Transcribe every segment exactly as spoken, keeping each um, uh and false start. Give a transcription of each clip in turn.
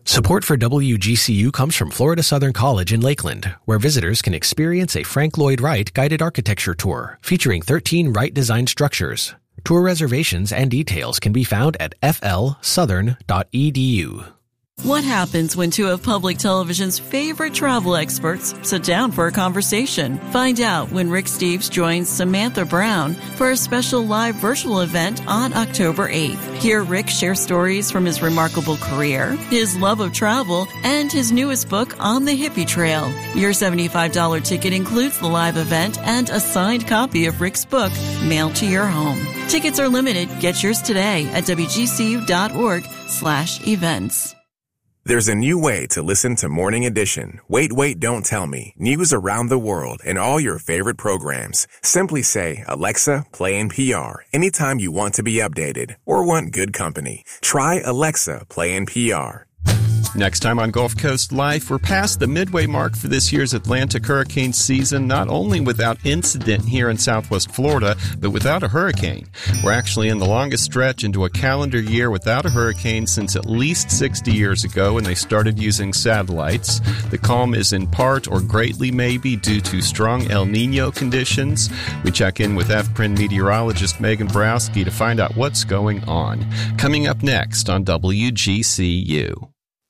Support for W G C U comes from Florida Southern College in Lakeland, where visitors can experience a Frank Lloyd Wright guided architecture tour featuring thirteen Wright-designed structures. Tour reservations and details can be found at f l southern dot e d u. What happens when two of public television's favorite travel experts sit down for a conversation? Find out when Rick Steves joins Samantha Brown for a special live virtual event on October eighth. Hear Rick share stories from his remarkable career, his love of travel, and his newest book, On the Hippie Trail. Your seventy-five dollars ticket includes the live event and a signed copy of Rick's book mailed to your home. Tickets are limited. Get yours today at w g c u dot org slash events. There's a new way to listen to Morning Edition. Wait, wait, don't tell me. News around the world and all your favorite programs. Simply say, Alexa, play N P R anytime you want to be updated or want good company. Try Alexa, play N P R. Next time on Gulf Coast Life, we're past the midway mark for this year's Atlantic hurricane season, not only without incident here in southwest Florida, but without a hurricane. We're actually in the longest stretch into a calendar year without a hurricane since at least sixty years ago when they started using satellites. The calm is in part or greatly maybe due to strong El Nino conditions. We check in with F P R I N meteorologist Megan Browski to find out what's going on. Coming up next on W G C U.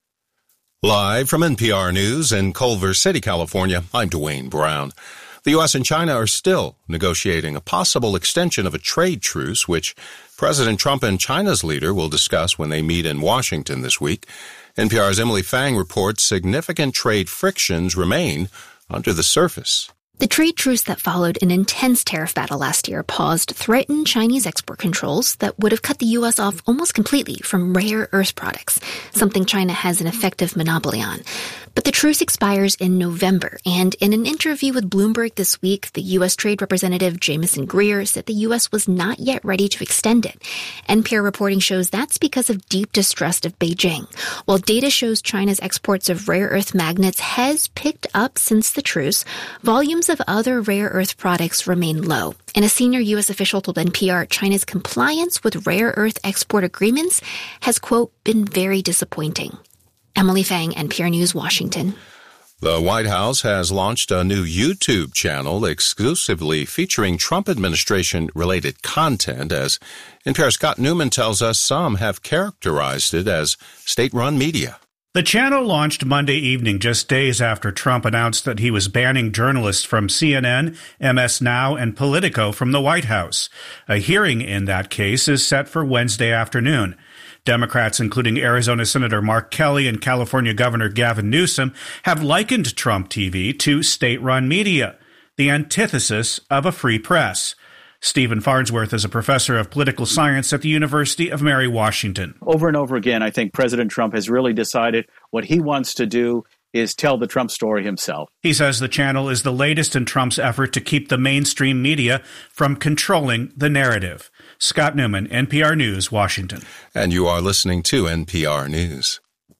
Live from N P R News in Culver City, California, I'm Dwayne Brown. The U S and China are still negotiating a possible extension of a trade truce, which President Trump and China's leader will discuss when they meet in Washington this week. N P R's Emily Fang reports significant trade frictions remain under the surface. The trade truce that followed an intense tariff battle last year paused threatened Chinese export controls that would have cut the U S off almost completely from rare earth products, something China has an effective monopoly on. But the truce expires in November, and in an interview with Bloomberg this week, the U S Trade Representative Jameson Greer said the U S was not yet ready to extend it. N P R reporting shows that's because of deep distrust of Beijing. While data shows China's exports of rare earth magnets has picked up since the truce, volumes of other rare earth products remain low. And a senior U S official told N P R China's compliance with rare earth export agreements has, quote, been very disappointing. Emily Fang, N P R News, Washington. The White House has launched a new YouTube channel exclusively featuring Trump administration-related content, as N P R's Scott Newman tells us some have characterized it as state-run media. The channel launched Monday evening, just days after Trump announced that he was banning journalists from C N N, M S Now, and Politico from the White House. A hearing in that case is set for Wednesday afternoon. Democrats, including Arizona Senator Mark Kelly and California Governor Gavin Newsom, have likened Trump T V to state-run media, the antithesis of a free press. Stephen Farnsworth is a professor of political science at the University of Mary Washington. Over and over again, I think President Trump has really decided what he wants to do is tell the Trump story himself. He says the channel is the latest in Trump's effort to keep the mainstream media from controlling the narrative. Scott Newman, N P R News, Washington. And you are listening to N P R News.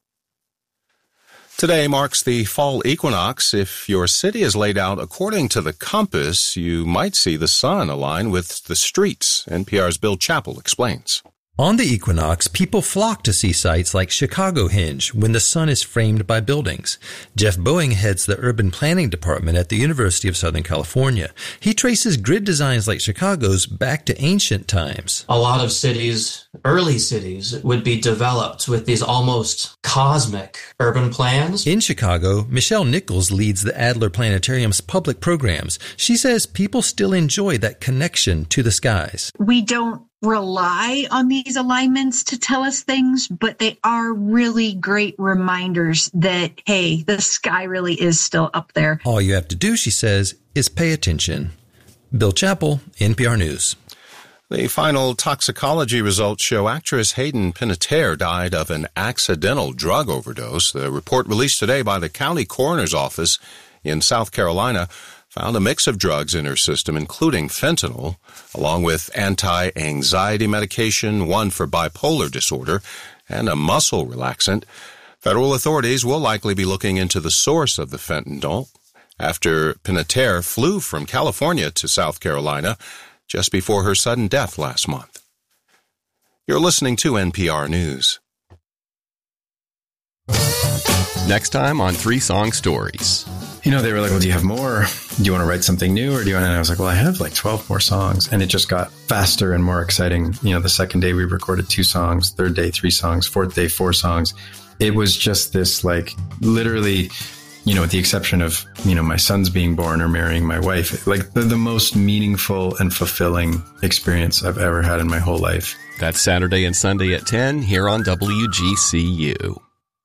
Today marks the fall equinox. If your city is laid out according to the compass, you might see the sun align with the streets. N P R's Bill Chappell explains. On the equinox, people flock to see sites like Chicago Hinge when the sun is framed by buildings. Jeff Boeing heads the urban planning department at the University of Southern California. He traces grid designs like Chicago's back to ancient times. A lot of cities, early cities, would be developed with these almost cosmic urban plans. In Chicago, Michelle Nichols leads the Adler Planetarium's public programs. She says people still enjoy that connection to the skies. We don't rely on these alignments to tell us things, but they are really great reminders that, hey, the sky really is still up there. All you have to do, she says, is pay attention. Bill Chappell, N P R News. The final toxicology results show actress Hayden Panettiere died of an accidental drug overdose. The report released today by the county coroner's office in South Carolina found a mix of drugs in her system, including fentanyl, along with anti-anxiety medication, one for bipolar disorder, and a muscle relaxant. Federal authorities will likely be looking into the source of the fentanyl after Panettiere flew from California to South Carolina just before her sudden death last month. You're listening to N P R News. Next time on Three Song Stories. You know, they were like, well, do you have more? Do you want to write something new? Or do you want to? And I was like, well, I have like twelve more songs. And it just got faster and more exciting. You know, the second day we recorded two songs, third day, three songs, fourth day, four songs. It was just this like literally, you know, with the exception of, you know, my sons being born or marrying my wife, like the, the most meaningful and fulfilling experience I've ever had in my whole life. That's Saturday and Sunday at ten here on W G C U.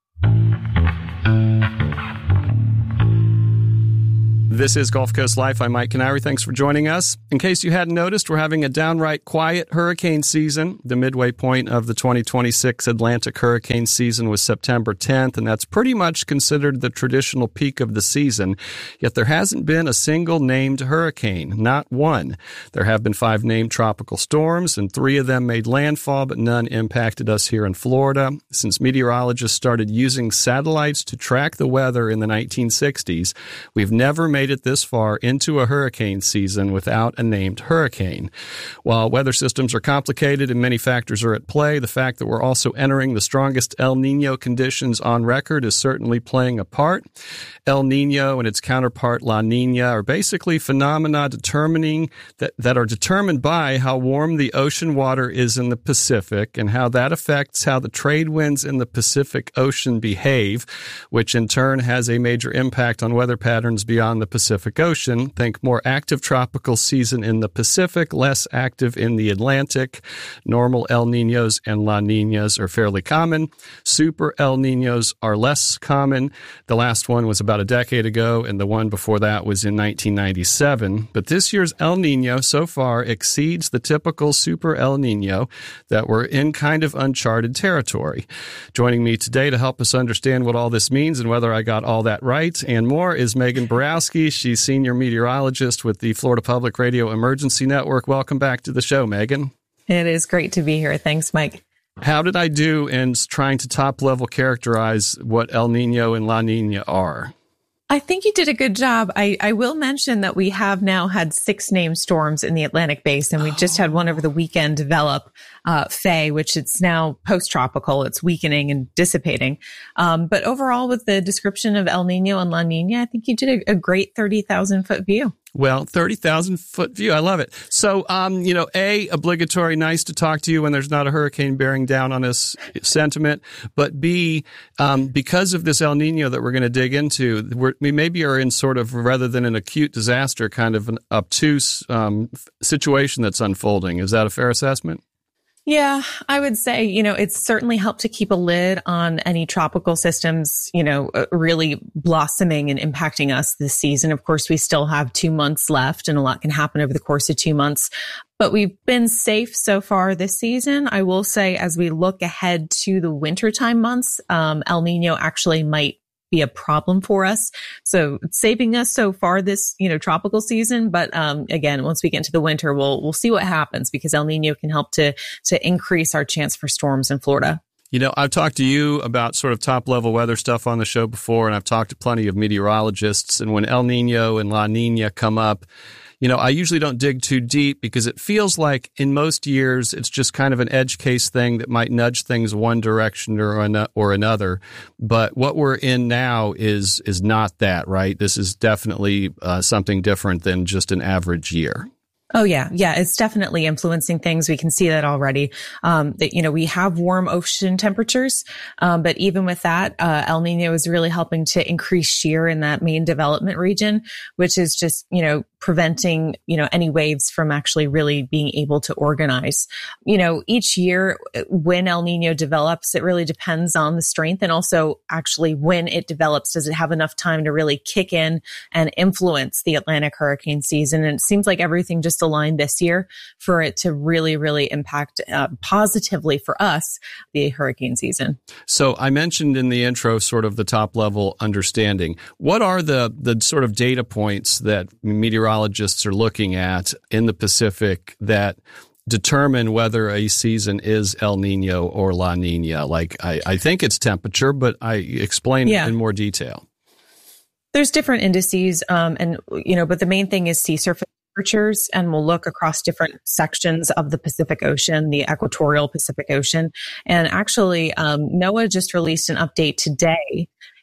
This is Gulf Coast Life. I'm Mike Canary. Thanks for joining us. In case you hadn't noticed, we're having a downright quiet hurricane season. The midway point of the twenty twenty-six Atlantic hurricane season was September tenth, and that's pretty much considered the traditional peak of the season. Yet there hasn't been a single named hurricane, not one. There have been five named tropical storms, and three of them made landfall, but none impacted us here in Florida. Since meteorologists started using satellites to track the weather in the nineteen sixties, we've never made it this far into a hurricane season without a named hurricane. While weather systems are complicated and many factors are at play, the fact that we're also entering the strongest El Nino conditions on record is certainly playing a part. El Nino and its counterpart La Nina are basically phenomena determining that, that are determined by how warm the ocean water is in the Pacific and how that affects how the trade winds in the Pacific Ocean behave, which in turn has a major impact on weather patterns beyond the Pacific Ocean. Think more active tropical season in the Pacific, less active in the Atlantic. Normal El Niños and La Niñas are fairly common. Super El Niños are less common. The last one was about a decade ago, and the one before that was in nineteen ninety-seven. But this year's El Niño so far exceeds the typical Super El Niño that we're in kind of uncharted territory. Joining me today to help us understand what all this means and whether I got all that right and more is Megan Borowski. She's senior meteorologist with the Florida Public Radio Emergency Network. Welcome back to the show, Megan. It is great to be here. Thanks, Mike. How did I do in trying to top-level characterize what El Nino and La Nina are? I think you did a good job. I, I will mention that we have now had six named storms in the Atlantic Basin. We just had one over the weekend develop, uh, Faye, which it's now post-tropical. It's weakening and dissipating. Um, but overall, with the description of El Nino and La Nina, I think you did a, a great thirty thousand foot view. Well, thirty thousand foot view. I love it. So, um, you know, A, obligatory, nice to talk to you when there's not a hurricane bearing down on us sentiment. But B, um, because of this El Nino that we're going to dig into, we're, we maybe are in sort of, rather than an acute disaster, kind of an obtuse um, situation that's unfolding. Is that a fair assessment? Yeah, I would say, you know, it's certainly helped to keep a lid on any tropical systems, you know, really blossoming and impacting us this season. Of course, we still have two months left and a lot can happen over the course of two months. But we've been safe so far this season. I will say, as we look ahead to the wintertime months, um, El Nino actually might be a problem for us. So it's saving us so far this, you know, tropical season. But, um, again, once we get into the winter, we'll, we'll see what happens because El Nino can help to, to increase our chance for storms in Florida. You know, I've talked to you about sort of top-level weather stuff on the show before, and I've talked to plenty of meteorologists. And when El Nino and La Nina come up, you know, I usually don't dig too deep because it feels like in most years it's just kind of an edge case thing that might nudge things one direction or an- or another. But what we're in now is is not that, right? This is definitely uh, something different than just an average year. Oh, yeah. Yeah. It's definitely influencing things. We can see that already. Um, that, you know, we have warm ocean temperatures. Um, but even with that, uh, El Nino is really helping to increase shear in that main development region, which is just, you know, preventing, you know, any waves from actually really being able to organize. You know, each year when El Nino develops, it really depends on the strength and also actually when it develops, does it have enough time to really kick in and influence the Atlantic hurricane season? And it seems like everything just aligned this year for it to really, really impact uh, positively for us, the hurricane season. So I mentioned in the intro sort of the top level understanding. What are the, the sort of data points that meteorologists are looking at in the Pacific that determine whether a season is El Nino or La Nina? Like, I, I think it's temperature, but I explain yeah. it in more detail. There's different indices, um, and, you know, but the main thing is sea surface temperatures, and we'll look across different sections of the Pacific Ocean, the equatorial Pacific Ocean. And actually, um, NOAA just released an update today,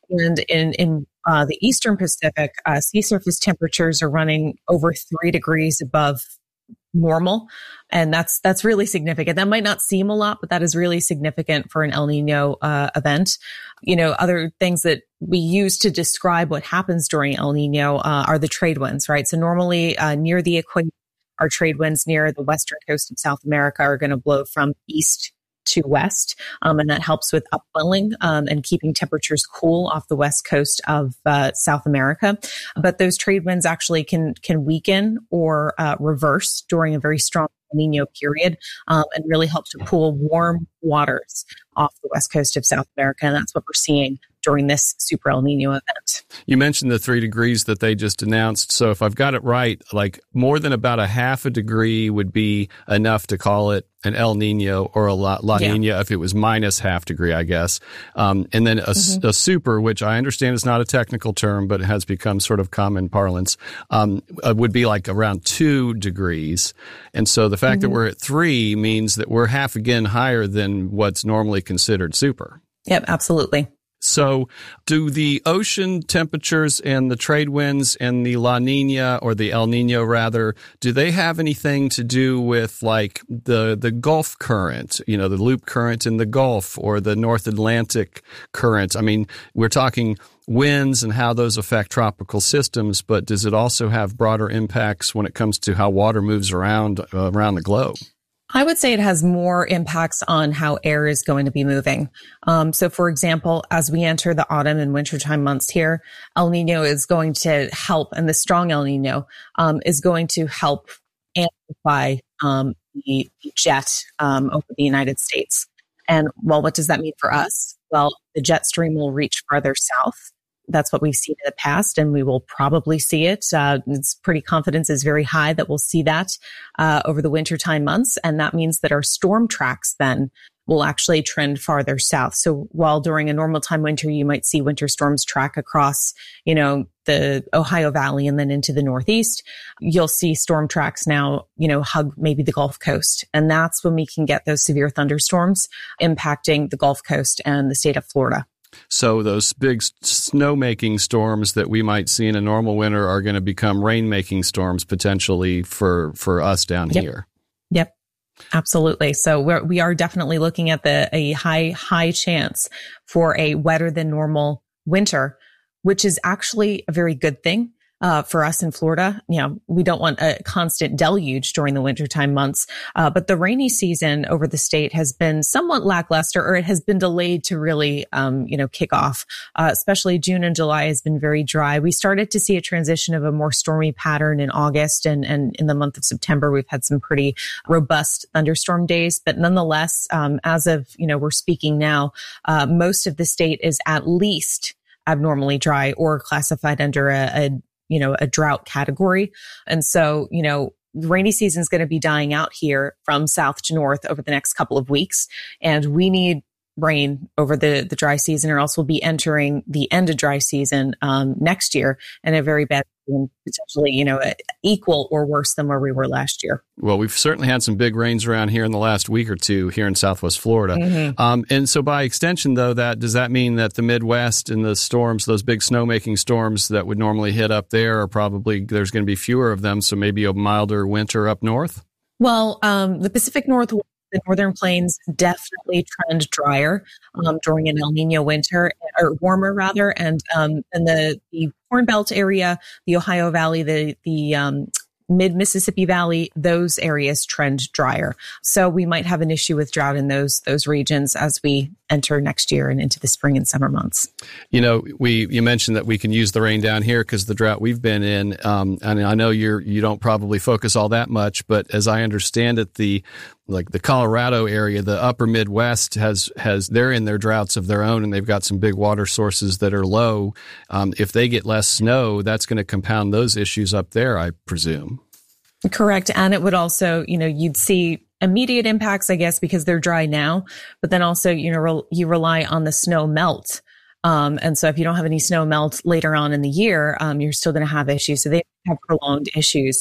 And in, in uh, the Eastern Pacific, uh, sea surface temperatures are running over three degrees above normal. And that's, that's really significant. That might not seem a lot, but that is really significant for an El Nino uh, event. You know, other things that we use to describe what happens during El Nino uh, are the trade winds, right? So normally uh, near the equator, our trade winds near the western coast of South America are going to blow from east to west, um, and that helps with upwelling um, and keeping temperatures cool off the west coast of uh, South America. But those trade winds actually can can weaken or uh, reverse during a very strong El Nino period, um, and really help to pull warm waters off the west coast of South America, and that's what we're seeing during this Super El Nino event. You mentioned the three degrees that they just announced. So if I've got it right, like more than about a half a degree would be enough to call it an El Nino or a La, La Nina yeah. if it was minus half degree, I guess. Um, and then a, mm-hmm. a super, which I understand is not a technical term, but it has become sort of common parlance, um, would be like around two degrees. And so the fact mm-hmm. that we're at three means that we're half again higher than what's normally considered super. Yep, absolutely. So do the ocean temperatures and the trade winds and the La Nina, or the El Nino rather, do they have anything to do with like the, the Gulf current, you know, the loop current in the Gulf or the North Atlantic current? I mean, we're talking winds and how those affect tropical systems, but does it also have broader impacts when it comes to how water moves around uh, around the globe? I would say it has more impacts on how air is going to be moving. Um, so, for example, as we enter the autumn and wintertime months here, El Nino is going to help, and the strong El Nino um, is going to help amplify um, the, the jet um, over the United States. And, well, what does that mean for us? Well, the jet stream will reach farther south. That's what we've seen in the past, and we will probably see it. Uh, it's pretty confidence is very high that we'll see that uh, over the wintertime months. And that means that our storm tracks then will actually trend farther south. So while during a normal time winter, you might see winter storms track across, you know, the Ohio Valley and then into the Northeast, you'll see storm tracks now, you know, hug maybe the Gulf Coast. And that's when we can get those severe thunderstorms impacting the Gulf Coast and the state of Florida. So those big snow-making storms that we might see in a normal winter are going to become rain-making storms potentially for, for us down yep. here. Yep, absolutely. So we're, we are definitely looking at the a high, high chance for a wetter than normal winter, which is actually a very good thing. Uh, for us in Florida, you know, we don't want a constant deluge during the wintertime months. Uh, but the rainy season over the state has been somewhat lackluster, or it has been delayed to really, um, you know, kick off. Uh, especially June and July has been very dry. We started to see a transition of a more stormy pattern in August, and, and in the month of September, we've had some pretty robust thunderstorm days. But nonetheless, um, as of, you know, we're speaking now, uh, most of the state is at least abnormally dry or classified under a, a you know, a drought category. And so, you know, rainy season is going to be dying out here from south to north over the next couple of weeks. And we need rain over the, the dry season, or else we'll be entering the end of dry season um, next year in a very bad, potentially, you know, equal or worse than where we were last year. Well, we've certainly had some big rains around here in the last week or two here in Southwest Florida. Mm-hmm. Um, and so by extension, though, that does that mean that the Midwest and the storms, those big snow-making storms that would normally hit up there, are probably, there's going to be fewer of them, so maybe a milder winter up north? Well, um, the Pacific Northwest, the northern plains definitely trend drier um, during an El Nino winter, or warmer rather, and um, and the the Corn Belt area, the Ohio Valley, the the um, mid Mississippi Valley, those areas trend drier. So we might have an issue with drought in those those regions as we enter next year and into the spring and summer months. You know, we you mentioned that we can use the rain down here because the drought we've been in. Um, and I know you're you don't probably focus all that much, but as I understand it, the like the Colorado area, the upper Midwest has has they're in their droughts of their own, and they've got some big water sources that are low. Um, if they get less snow, that's going to compound those issues up there, I presume. Correct. And it would also, you know, you'd see immediate impacts, I guess, because they're dry now, but then also, you know, re- you rely on the snow melt. Um, and so if you don't have any snow melt later on in the year, um, you're still going to have issues. So they have prolonged issues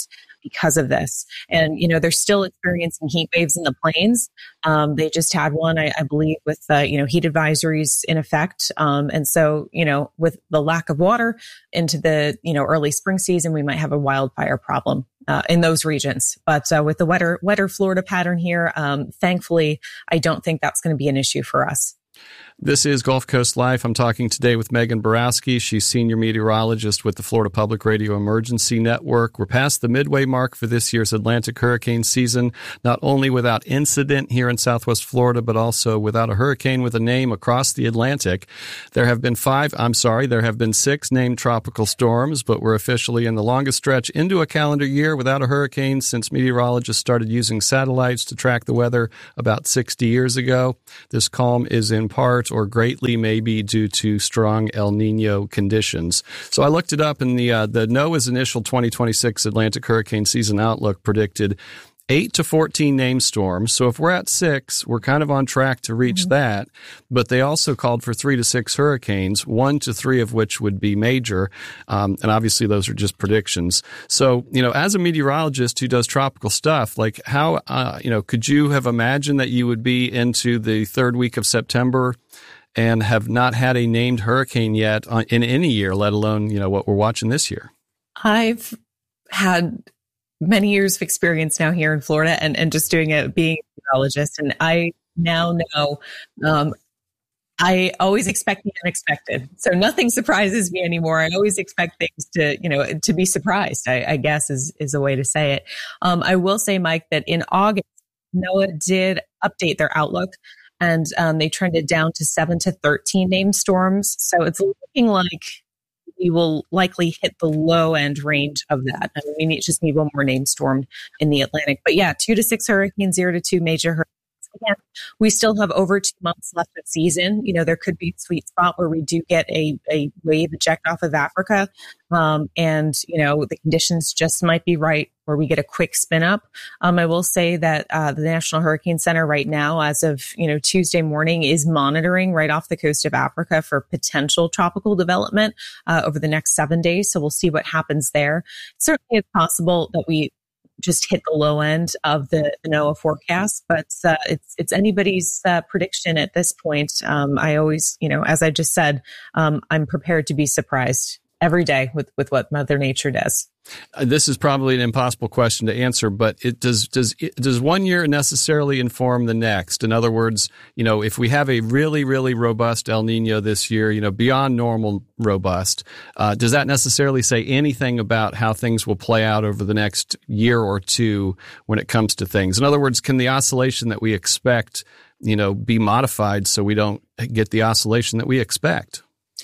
because of this. And, you know, they're still experiencing heat waves in the plains. Um, they just had one, I, I believe, with, uh, you know, heat advisories in effect. Um, and so, you know, with the lack of water into the, you know, early spring season, we might have a wildfire problem uh, in those regions. But uh, with the wetter, wetter Florida pattern here, um, thankfully, I don't think that's going to be an issue for us. This is Gulf Coast Life. I'm talking today with Megan Borowski. She's senior meteorologist with the Florida Public Radio Emergency Network. We're past the midway mark for this year's Atlantic hurricane season, not only without incident here in Southwest Florida, but also without a hurricane with a name across the Atlantic. There have been five, I'm sorry, there have been six named tropical storms, but we're officially in the longest stretch into a calendar year without a hurricane since meteorologists started using satellites to track the weather about sixty years ago. This calm is in part or greatly maybe due to strong El Nino conditions. So I looked it up, and the uh, the NOAA's initial twenty twenty-six Atlantic hurricane season outlook predicted eight to fourteen named storms. So if we're at six, we're kind of on track to reach mm-hmm. that. But they also called for three to six hurricanes, one to three of which would be major. Um, and obviously those are just predictions. So, you know, as a meteorologist who does tropical stuff, like how, uh, you know, could you have imagined that you would be into the third week of September and have not had a named hurricane yet on, in any year, let alone, you know, what we're watching this year? I've had many years of experience now here in Florida and, and just doing it, being a meteorologist. And I now know, um, I always expect the unexpected. So nothing surprises me anymore. I always expect things to, you know, to be surprised, I, I guess is, is a way to say it. Um, I will say, Mike, that in August, NOAA did update their outlook, and um, they trended down to seven to thirteen named storms. So it's looking like we will likely hit the low end range of that. I mean, we need, just need one more named storm in the Atlantic. But yeah, two to six hurricanes, zero to two major hurricanes. Again, we still have over two months left of season. You know, there could be a sweet spot where we do get a, a wave eject off of Africa. Um, and, you know, the conditions just might be right where we get a quick spin up. Um, I will say that uh, the National Hurricane Center right now, as of, you know, Tuesday morning, is monitoring right off the coast of Africa for potential tropical development uh, over the next seven days. So we'll see what happens there. Certainly it's possible that we just hit the low end of the, the NOAA forecast, but uh, it's it's anybody's uh, prediction at this point. Um, I always, you know, as I just said, um, I'm prepared to be surprised every day with, with what Mother Nature does. Uh, this is probably an impossible question to answer, but it does does it, does one year necessarily inform the next? In other words, you know, if we have a really really robust El Nino this year, you know, beyond normal robust, uh, does that necessarily say anything about how things will play out over the next year or two when it comes to things? In other words, can the oscillation that we expect, you know, be modified so we don't get the oscillation that we expect?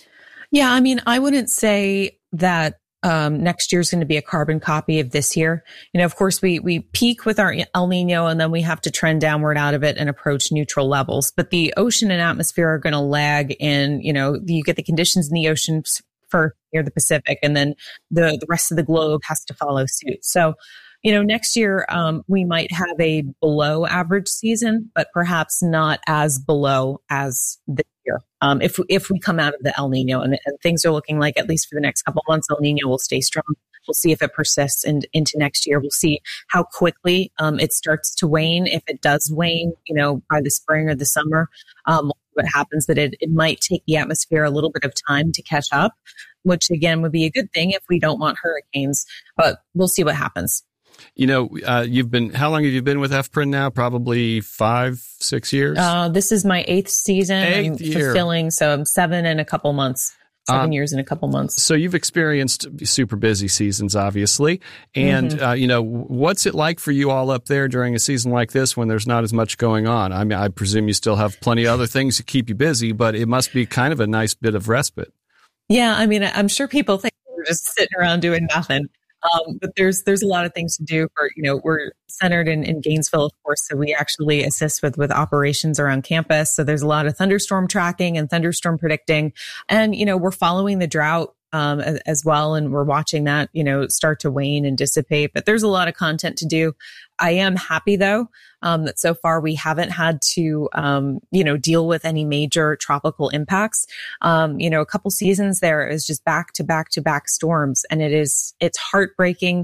Yeah, I mean, I wouldn't say that Um, next year is going to be a carbon copy of this year. You know, of course, we we peak with our El Nino and then we have to trend downward out of it and approach neutral levels. But the ocean and atmosphere are going to lag in, you know, you get the conditions in the ocean first near the Pacific, and then the, the rest of the globe has to follow suit. So, you know, next year um, we might have a below average season, but perhaps not as below as this year. Um, if if we come out of the El Nino and, and things are looking like, at least for the next couple of months, El Nino will stay strong. We'll see if it persists in, into next year. We'll see how quickly um, it starts to wane. If it does wane, you know, by the spring or the summer, um, what happens that it, it might take the atmosphere a little bit of time to catch up, which again would be a good thing if we don't want hurricanes. But we'll see what happens. You know, uh, you've been, how long have you been with F P R I N now? Probably five, six years? Uh, this is my eighth season. Eighth I'm year. fulfilling, so I'm seven and a couple months. Seven um, years and a couple months. So you've experienced super busy seasons, obviously. And, mm-hmm. uh, you know, what's it like for you all up there during a season like this when there's not as much going on? I mean, I presume you still have plenty of other things to keep you busy, but it must be kind of a nice bit of respite. Yeah, I mean, I'm sure people think we're just sitting around doing nothing. Um, but there's there's a lot of things to do. For, you know, we're centered in, in Gainesville, of course, so we actually assist with with operations around campus. So there's a lot of thunderstorm tracking and thunderstorm predicting, and you know, we're following the drought um, as, as well, and we're watching that, you know, start to wane and dissipate. But there's a lot of content to do. I am happy though um, that so far we haven't had to, um, you know, deal with any major tropical impacts. Um, you know, a couple seasons there is just back to back to back storms, and it is it's heartbreaking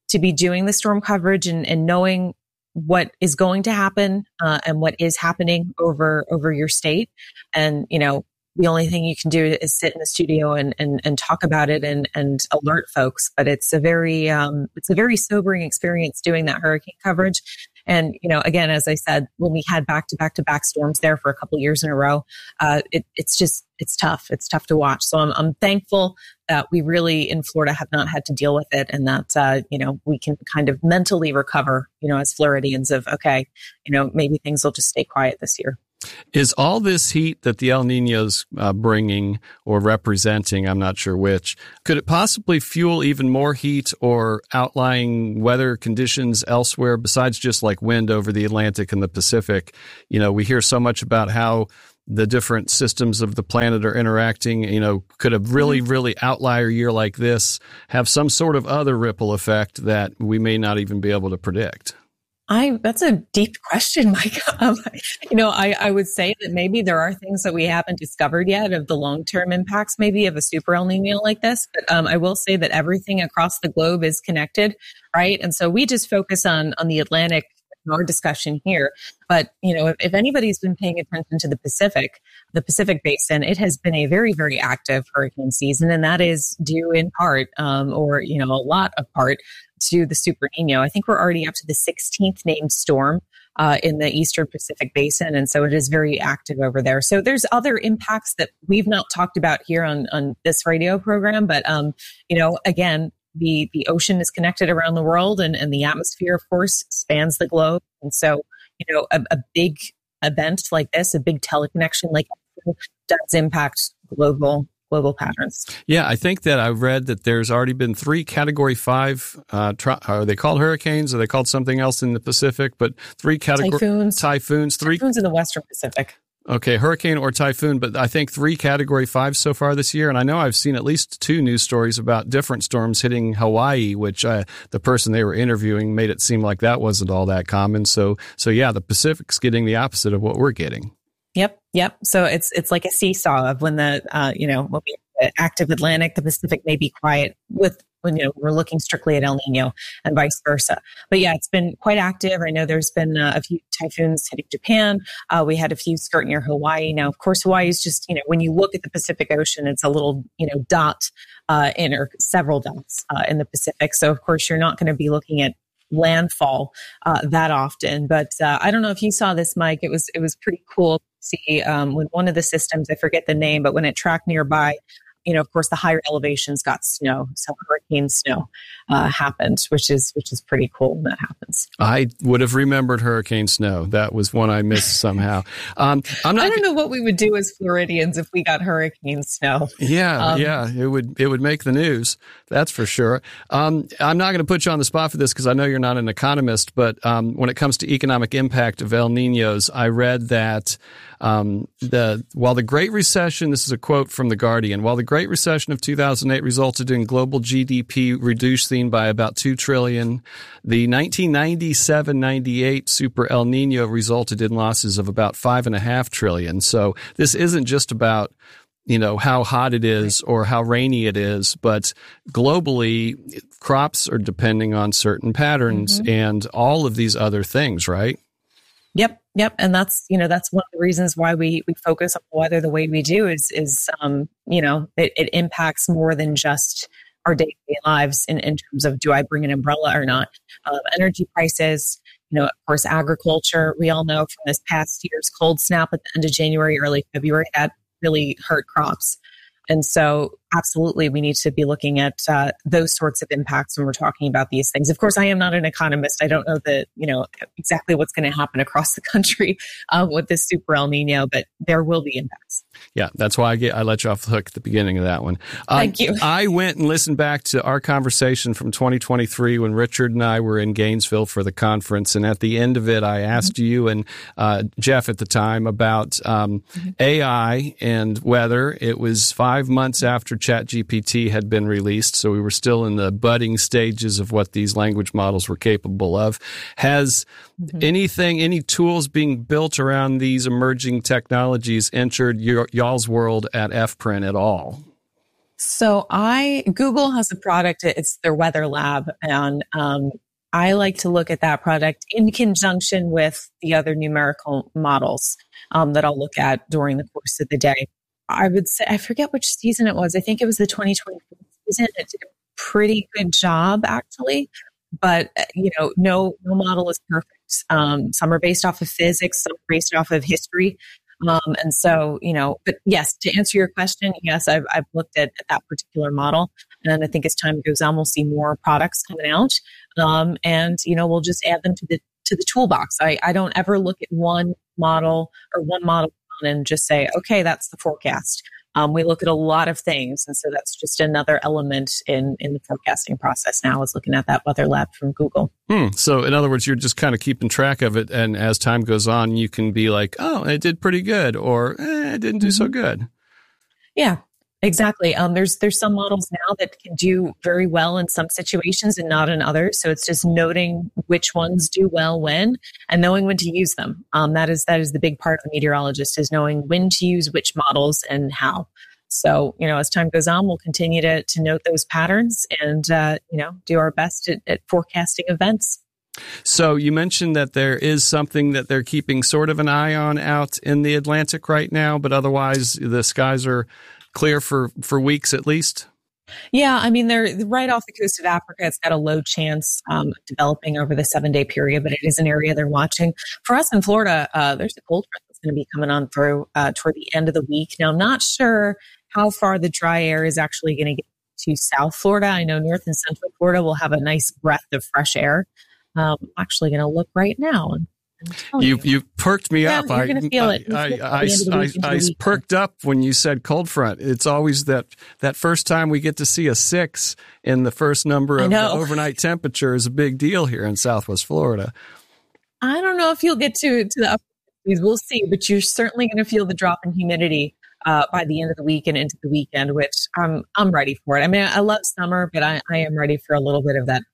to be doing the storm coverage and, and knowing what is going to happen uh, and what is happening over over your state. And, you know, the only thing you can do is sit in the studio and and, and talk about it and and alert folks. But it's a very um, it's a very sobering experience doing that hurricane coverage. And, you know, again, as I said, when we had back to back to back storms there for a couple of years in a row, uh, it, it's just, it's tough. It's tough to watch. So I'm, I'm thankful that we really in Florida have not had to deal with it, and that, uh, you know, we can kind of mentally recover, you know, as Floridians of, okay, you know, maybe things will just stay quiet this year. Is all this heat that the El Niño's uh, bringing or representing, I'm not sure which, could it possibly fuel even more heat or outlying weather conditions elsewhere besides just like wind over the Atlantic and the Pacific? You know, we hear so much about how the different systems of the planet are interacting. You know, could a really, really outlier year like this have some sort of other ripple effect that we may not even be able to predict? I, that's a deep question, Mike. Um, you know, I, I would say that maybe there are things that we haven't discovered yet of the long-term impacts maybe of a super El Nino like this. But um, I will say that everything across the globe is connected, right? And so we just focus on, on the Atlantic in our discussion here. But, you know, if, if anybody's been paying attention to the Pacific, the Pacific Basin, it has been a very, very active hurricane season. And that is due in part, um, or, you know, a lot of part, to the Super Nino. I think we're already up to the sixteenth named storm uh, in the Eastern Pacific Basin. And so it is very active over there. So there's other impacts that we've not talked about here on, on this radio program. But, um, you know, again, the, the ocean is connected around the world, and, and the atmosphere, of course, spans the globe. And so, you know, a, a big event like this, a big teleconnection like this, does impact global global patterns. Yeah, I think that I read that there's already been three Category five, uh, tri- are they called hurricanes? Are they called something else in the Pacific? But three category typhoons. Typhoons, three typhoons in the Western Pacific. Okay, hurricane or typhoon, but I think three Category five so far this year. And I know I've seen at least two news stories about different storms hitting Hawaii, which uh, the person they were interviewing made it seem like that wasn't all that common. So, so yeah, the Pacific's getting the opposite of what we're getting. Yep. Yep. So it's, it's like a seesaw of when the, uh, you know, when we have the active Atlantic, the Pacific may be quiet with, when, you know, we're looking strictly at El Nino and vice versa. But yeah, it's been quite active. I know there's been uh, a few typhoons hitting Japan. Uh, we had a few skirt near Hawaii. Now, of course, Hawaii is just, you know, when you look at the Pacific Ocean, it's a little, you know, dot uh, in, or several dots uh, in the Pacific. So of course, you're not going to be looking at landfall uh, that often. But uh, I don't know if you saw this, Mike. It was, it was pretty cool to see um, when one of the systems, I forget the name, but when it tracked nearby, you know, of course, the higher elevations got snow. So hurricane snow uh, happened, which is which is pretty cool when that happens. I would have remembered hurricane snow. That was one I missed somehow. Um, I'm not, I don't know what we would do as Floridians if we got hurricane snow. Yeah, um, yeah, it would it would make the news. That's for sure. Um, I'm not going to put you on the spot for this because I know you're not an economist, but um, when it comes to economic impact of El Niños, I read that um, the while the Great Recession, this is a quote from The Guardian, while the Great Recession of two thousand eight resulted in global G D P reducing by about two trillion dollars, the nineteen ninety-seven ninety-eight Super El Nino resulted in losses of about five and a half trillion. So this isn't just about, you know, how hot it is or how rainy it is, but globally, crops are depending on certain patterns mm-hmm. and all of these other things, right? Yep. Yep. And that's, you know, that's one of the reasons why we, we focus on weather the way we do is, is, um, you know, it, it impacts more than just our day-to-day lives in, in terms of, do I bring an umbrella or not? Um, energy prices, you know, of course, agriculture, we all know from this past year's cold snap at the end of January, early February, that really hurt crops. And so absolutely, we need to be looking at uh, those sorts of impacts when we're talking about these things. Of course, I am not an economist. I don't know the, you know, exactly what's going to happen across the country uh, with this Super El Nino, but there will be impacts. Yeah, that's why I get I let you off the hook at the beginning of that one. Um, Thank you. I went and listened back to our conversation from twenty twenty-three when Richard and I were in Gainesville for the conference, and at the end of it, I asked mm-hmm. you and uh, Jeff at the time about um, mm-hmm. A I and weather. It was five months after ChatGPT had been released, so we were still in the budding stages of what these language models were capable of. Has mm-hmm. anything, any tools being built around these emerging technologies entered your, y'all's world at F Print at all? So I, Google has a product, it's their Weather Lab, and um, I like to look at that product in conjunction with the other numerical models um, that I'll look at during the course of the day. I would say, I forget which season it was. I think it was the twenty twenty-four season. It did a pretty good job, actually. But, you know, no, no model is perfect. Um, some are based off of physics, some are based off of history. Um, and so, you know, but yes, to answer your question, yes, I've, I've looked at, at that particular model. And I think as time goes on, we'll see more products coming out. Um, and, you know, we'll just add them to the, to the toolbox. I, I don't ever look at one model or one model and just say, okay, that's the forecast. Um, we look at a lot of things. And so that's just another element in, in the forecasting process now, is looking at that Weather Lab from Google. Hmm. So in other words, you're just kind of keeping track of it. And as time goes on, you can be like, oh, it did pretty good, or eh, it didn't do so good. Yeah, exactly. Um, there's, there's some models now that can do very well in some situations and not in others. So it's just noting which ones do well when, and knowing when to use them. Um, that is, that is the big part of the meteorologist, is knowing when to use which models and how. So, you know, as time goes on, we'll continue to, to note those patterns and, uh, you know, do our best at, at forecasting events. So you mentioned that there is something that they're keeping sort of an eye on out in the Atlantic right now, but otherwise the skies are clear for, for weeks at least? Yeah, I mean, they're right off the coast of Africa. It's got a low chance um, of developing over the seven-day period, but it is an area they're watching. For us in Florida, uh, there's a cold front that's going to be coming on through uh, toward the end of the week. Now, I'm not sure how far the dry air is actually going to get to South Florida. I know North and Central Florida will have a nice breath of fresh air. Um, I'm actually going to look right now. And You you perked me yeah, up. You're going to feel it. I, I, I, I, I perked up when you said cold front. It's always that, that first time we get to see a six in the first number of the overnight temperature is a big deal here in Southwest Florida. I don't know if you'll get to, to the upper fifties. We'll see, but you're certainly going to feel the drop in humidity uh, by the end of the week and into the weekend, which I'm, I'm ready for it. I mean, I love summer, but I, I am ready for a little bit of that.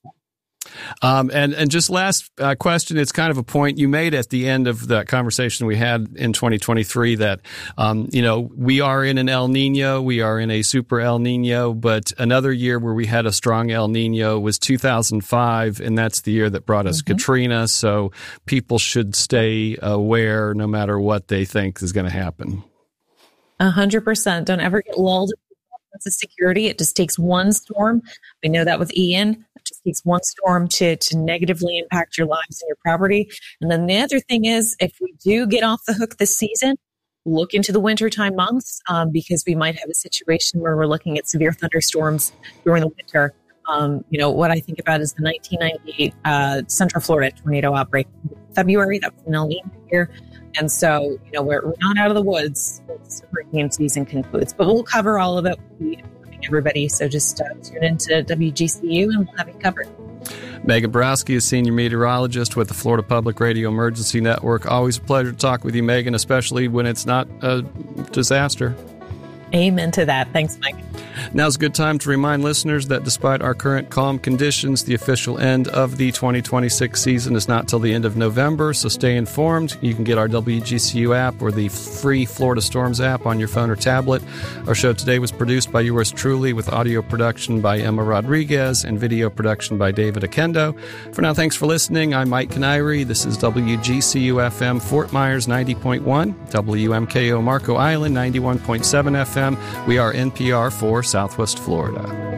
Um, and, and just last uh, question, it's kind of a point you made at the end of the conversation we had in twenty twenty-three that, um, you know, we are in an El Nino, we are in a super El Nino, but another year where we had a strong El Nino was two thousand five, and that's the year that brought us mm-hmm. Katrina. So people should stay aware no matter what they think is going to happen. A hundred percent. Don't ever get lulled. That's a security. It just takes one storm. We know that with Ian. It just takes one storm to, to negatively impact your lives and your property. And then the other thing is, if we do get off the hook this season, look into the wintertime months um, because we might have a situation where we're looking at severe thunderstorms during the winter. Um, you know, what I think about is the nineteen ninety-eight uh, Central Florida tornado outbreak in February. That was an El Nino year. And so, you know, we're, we're not out of the woods once hurricane season concludes, but we'll cover all of it. We'll be informing everybody. So just uh, tune into W G C U and we'll have you covered. Megan Borowski is senior meteorologist with the Florida Public Radio Emergency Network. Always a pleasure to talk with you, Megan, especially when it's not a disaster. Amen to that. Thanks, Mike. Now's a good time to remind listeners that despite our current calm conditions, the official end of the twenty twenty-six season is not till the end of November, so stay informed. You can get our W G C U app or the free Florida Storms app on your phone or tablet. Our show today was produced by yours truly with audio production by Emma Rodriguez and video production by David Akendo. For now, thanks for listening. I'm Mike Canary. This is W G C U F M Fort Myers ninety point one, W M K O Marco Island ninety-one point seven F M. We are N P R for Southwest Florida.